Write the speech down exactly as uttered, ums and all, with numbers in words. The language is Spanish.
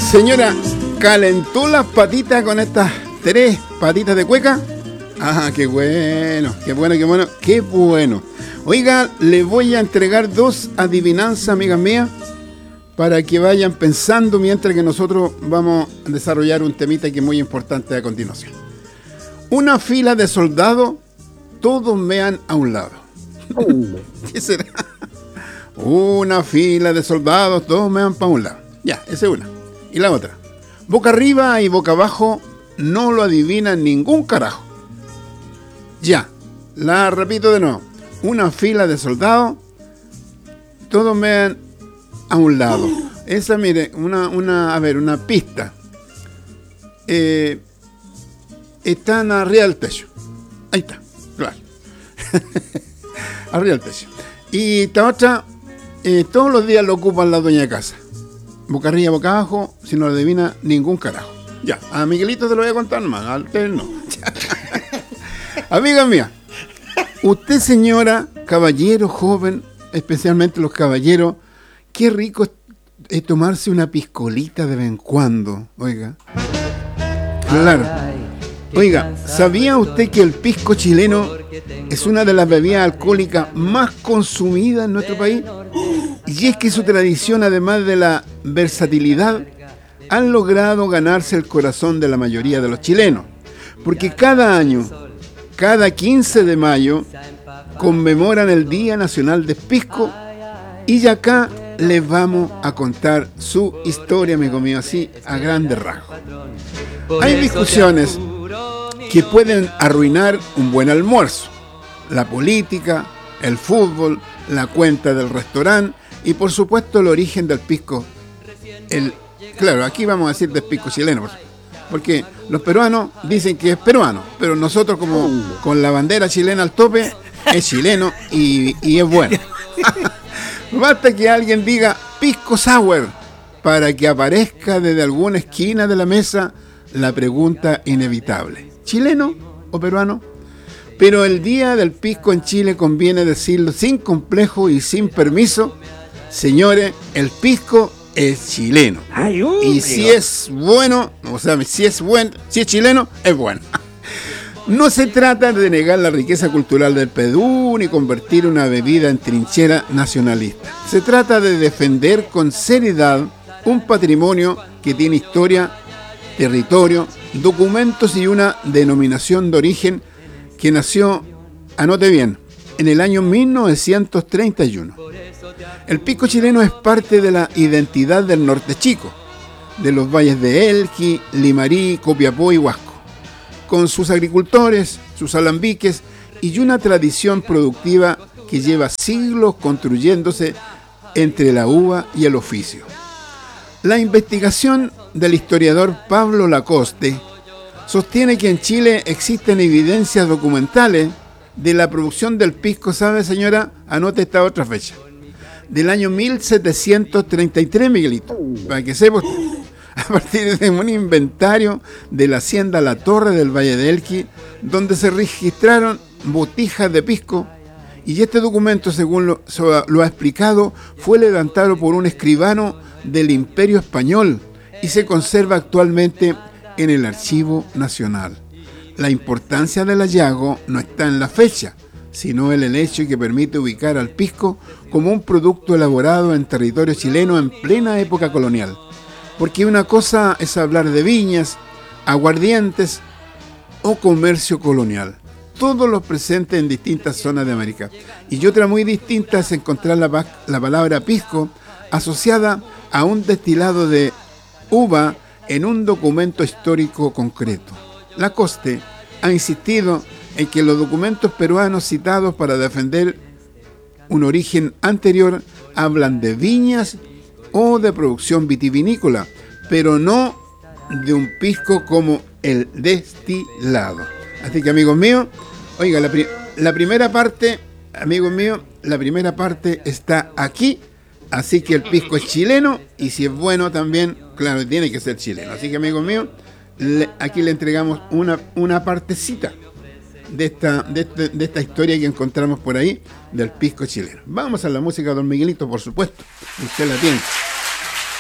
Señora, ¿calentó las patitas con estas tres patitas de cueca? Ah, qué bueno, qué bueno, qué bueno, qué bueno. Oiga, le voy a entregar dos adivinanzas, amigas mías, para que vayan pensando mientras que nosotros vamos a desarrollar un temita que es muy importante a continuación. Una fila de soldados, todos mean a un lado. ¿Qué será? Una fila de soldados, todos mean para un lado. Ya, esa es una. Y la otra. Boca arriba y boca abajo, no lo adivinan ningún carajo. Ya, la repito de nuevo. Una fila de soldados, todos mean a un lado. Esa, mire, una, una, a ver, una pista. Eh, están arriba del techo. Ahí está, claro. Arriba del techo. Y esta otra, eh, todos los días lo ocupan la dueña de casa. Boca arriba, boca abajo, si no lo adivina ningún carajo. Ya, a Miguelito te lo voy a contar más, a ustedes no. Amiga mía, usted, señora, caballero, joven, especialmente los caballeros, qué rico es, es tomarse una piscolita de vez en cuando, oiga. Claro. Oiga, ¿sabía usted que el pisco chileno es una de las bebidas alcohólicas más consumidas en nuestro país? Y es que su tradición, además de la versatilidad, han logrado ganarse el corazón de la mayoría de los chilenos. Porque cada año, cada quince de mayo, conmemoran el Día Nacional del Pisco, y ya acá les vamos a contar su historia, amigo mío, así a grandes rasgos. Hay discusiones que pueden arruinar un buen almuerzo: la política, el fútbol, la cuenta del restaurante y por supuesto el origen del pisco. El, claro, aquí vamos a decir del pisco chileno, porque los peruanos dicen que es peruano, pero nosotros, como con la bandera chilena al tope, es chileno y, y es bueno. Basta que alguien diga pisco sour para que aparezca desde alguna esquina de la mesa la pregunta inevitable: ¿chileno o peruano? Pero el día del pisco en Chile conviene decirlo sin complejo y sin permiso: señores, el pisco es chileno. Ay, uh, y si Dios. es bueno, o sea, si es buen, si es chileno, es bueno. No se trata de negar la riqueza cultural del Perú ni convertir una bebida en trinchera nacionalista. Se trata de defender con seriedad un patrimonio que tiene historia, territorio, documentos y una denominación de origen que nació, anote bien, en el año mil novecientos treinta y uno. El pisco chileno es parte de la identidad del norte chico, de los valles de Elqui, Limarí, Copiapó y Huasco, con sus agricultores, sus alambiques y una tradición productiva que lleva siglos construyéndose entre la uva y el oficio. La investigación del historiador Pablo Lacoste sostiene que en Chile existen evidencias documentales de la producción del pisco, ¿sabe, señora? Anote esta otra fecha, del año mil setecientos treinta y tres, Miguelito, para que sepa, a partir de un inventario de la hacienda La Torre del Valle de Elqui, donde se registraron botijas de pisco, y este documento, según lo, lo ha explicado, fue levantado por un escribano del Imperio Español y se conserva actualmente en el Archivo Nacional. La importancia del hallazgo no está en la fecha, sino en el hecho que permite ubicar al pisco como un producto elaborado en territorio chileno en plena época colonial. Porque una cosa es hablar de viñas, aguardientes o comercio colonial, todos los presentes en distintas zonas de América. Y otra muy distinta es encontrar la, la palabra pisco asociada a un destilado de uva en un documento histórico concreto. Lacoste ha insistido en que los documentos peruanos citados para defender un origen anterior hablan de viñas o de producción vitivinícola, pero no de un pisco como el destilado. Así que, amigos míos, oiga, la, pri- la primera parte, amigos míos, la primera parte está aquí. Así que el pisco es chileno, y si es bueno también, claro, tiene que ser chileno. Así que, amigos míos, le, aquí le entregamos una, una partecita de esta, de, este, de esta historia que encontramos por ahí del pisco chileno. Vamos a la música, don Miguelito, por supuesto. Usted la tiene.